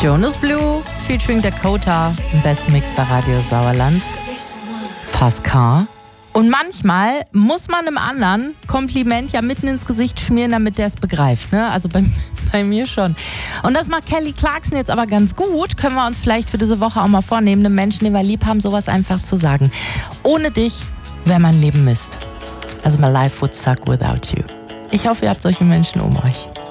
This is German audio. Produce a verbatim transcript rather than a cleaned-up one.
Jonas Blue featuring Dakota im besten Mix bei Radio Sauerland. Fast Car. Und manchmal muss man einem anderen Kompliment ja mitten ins Gesicht schmieren, damit der es begreift. Ne? Also bei, bei mir schon. Und das macht Kelly Clarkson jetzt aber ganz gut. Können wir uns vielleicht für diese Woche auch mal vornehmen, einem Menschen, den wir lieb haben, sowas einfach zu sagen. Ohne dich wäre mein Leben Mist. Also my life would suck without you. Ich hoffe, ihr habt solche Menschen um euch.